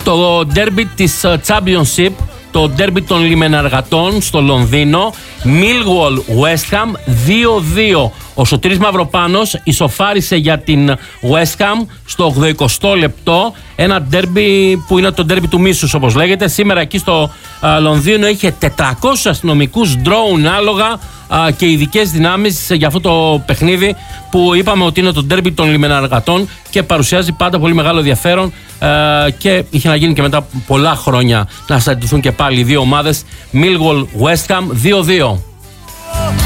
το ντέρμπι της Championship, το ντέρμπι των λιμεναργατών στο Λονδίνο. Millwall West Ham 2-2. Ο Σωτήρης Μαυροπάνος ισοφάρισε για την West Ham στο 80ο λεπτό. Ένα ντέρμπι που είναι το ντέρμπι του μίσους, όπως λέγεται. Σήμερα εκεί στο Λονδίνο είχε 400 αστυνομικούς, drone άλογα και ειδικές δυνάμεις για αυτό το παιχνίδι που είπαμε ότι είναι το ντέρμπι των λιμεναργατών και παρουσιάζει πάντα πολύ μεγάλο ενδιαφέρον και είχε να γίνει και μετά πολλά χρόνια να συναντηθούν και πάλι οι δύο ομάδες. Millwall West Ham 2-2.